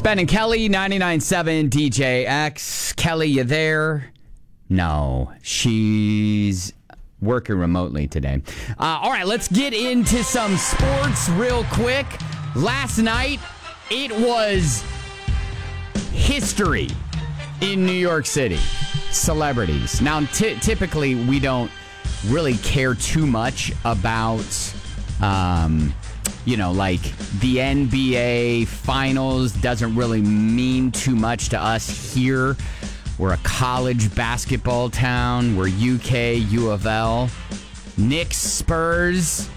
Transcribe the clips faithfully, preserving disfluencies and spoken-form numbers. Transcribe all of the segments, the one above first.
Ben and Kelly, ninety-nine point seven D J X. Kelly, you there? No, she's working remotely today. Uh, all right, let's get into some sports real quick. Last night, it was history in New York City. Celebrities. Now, t- typically, we don't really care too much about, um, you know, like the N B A Finals doesn't really mean too much to us here. We're a college basketball town. We're U K, U of L. Knicks, Spurs,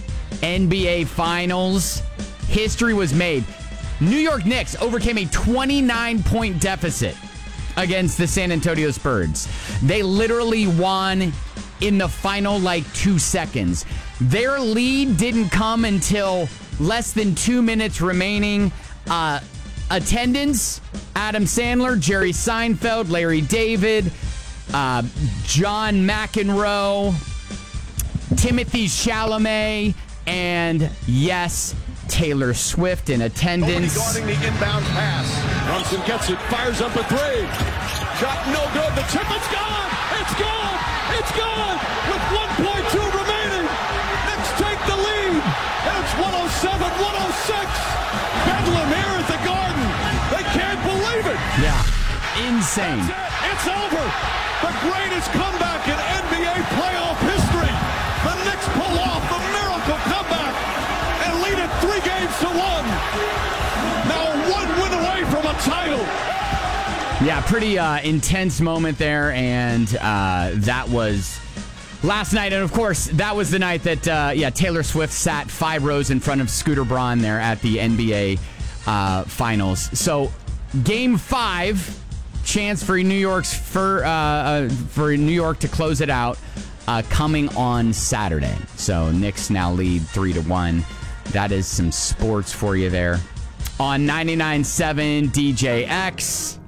N B A Finals. History was made. New York Knicks overcame a twenty-nine point deficit against the San Antonio Spurs. They literally won in the final like two seconds. Their lead didn't come until less than two minutes remaining. Uh, attendance, Adam Sandler, Jerry Seinfeld, Larry David, uh, John McEnroe, Timothée Chalamet, and yes, Taylor Swift in attendance. Guarding the inbound pass. Brunson gets it, fires up a three. Shot no good. The tip is gone. It's gone. It's gone. With one point two remaining. Knicks take the lead. And it's one oh seven one oh six. Bedlam here at the Garden. They can't believe it. Yeah. Insane. It. It's over. The greatest comeback in N B A playoff history. The Knicks pull off the miracle comeback and lead it three games to one. Now one win away from a title. Yeah, pretty uh, intense moment there, and uh, that was last night. And, of course, that was the night that, uh, yeah, Taylor Swift sat five rows in front of Scooter Braun there at the N B A uh, Finals. So, Game five, chance for New York's for, uh, uh, for New York to close it out, uh, coming on Saturday. So, Knicks now lead three to one. That is some sports for you there. On ninety-nine point seven D J X.